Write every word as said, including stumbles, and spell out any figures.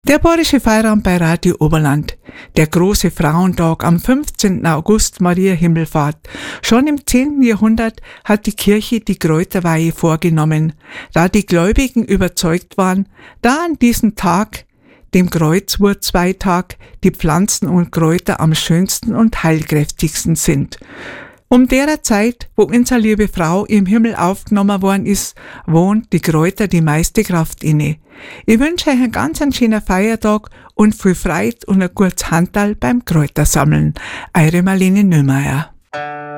Der Bayerische Feierabend bei Radio Oberland. Der große Frauentag am fünfzehnten August, Maria Himmelfahrt. Schon im zehnten Jahrhundert hat die Kirche die Kräuterweihe vorgenommen, da die Gläubigen überzeugt waren, da an diesem Tag, dem Kreuzwurzweitag, die Pflanzen und Kräuter am schönsten und heilkräftigsten sind. Um derer Zeit, wo unsere liebe Frau im Himmel aufgenommen worden ist, wohnt die Kräuter die meiste Kraft inne. Ich wünsche euch einen ganz schönen Feiertag und viel Freude und ein gutes Handtal beim Kräutersammeln. Eure Marlene Nömeier.